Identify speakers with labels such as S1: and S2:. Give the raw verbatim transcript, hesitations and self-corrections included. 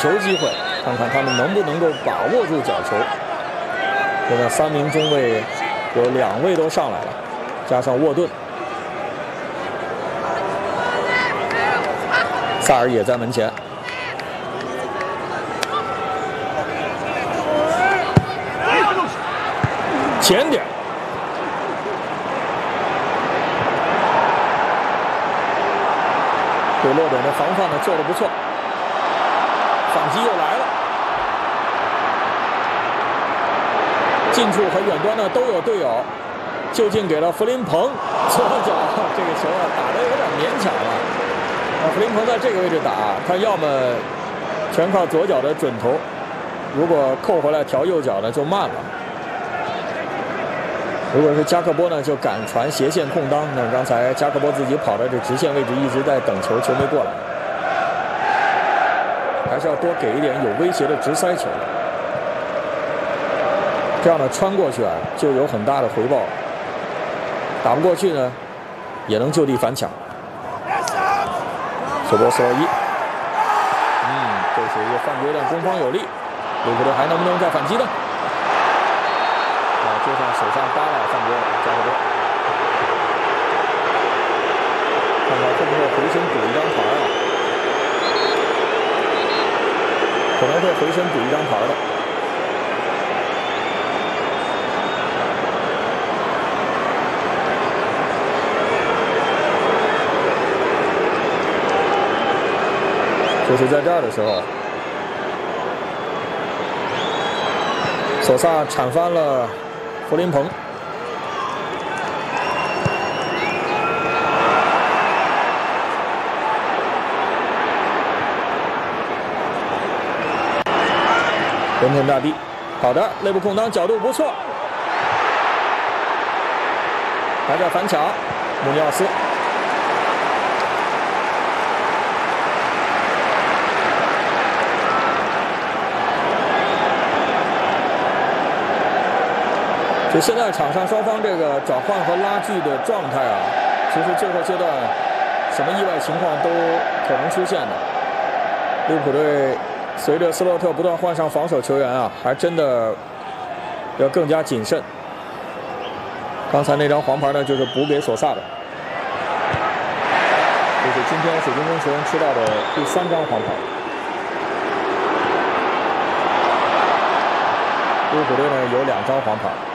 S1: 球机会，看看他们能不能够把握住角球。现在三名中卫有两位都上来了，加上沃顿，萨尔也在门前。前点。 对洛本的防范呢做得不错，反击又来了，近处和远端呢都有队友，就近给了弗林彭左脚，这个球啊打得有点勉强了。啊，弗林彭在这个位置打，他要么全靠左脚的准头，如果扣回来调右脚呢就慢了。 如果是加克波呢，就敢传斜线空当。那刚才加克波自己跑到这直线位置，一直在等球，球没过来，还是要多给一点有威胁的直塞球。这样呢，穿过去啊，就有很大的回报。打不过去呢，也能就地反抢。索博索尔伊，嗯，这是一个犯规，但攻方有力。利物浦队还能不能再反击呢？ 就像手上扒拉犯规了，加克波，看看会不会回身补一张牌啊？可能会回身补一张牌的。就是在这儿的时候，索萨铲翻了。 弗林彭，人天大地，好的，内部空当角度不错，还在反抢，穆尼奥斯。 就现在场上双方这个转换和拉锯的状态啊，其实最后阶段什么意外情况都可能出现的。利物浦队随着斯洛特不断换上防守球员啊，还真的要更加谨慎。刚才那张黄牌呢，就是补给索萨的，这是今天水晶宫球员吃到的第三张黄牌。利物浦队呢有两张黄牌。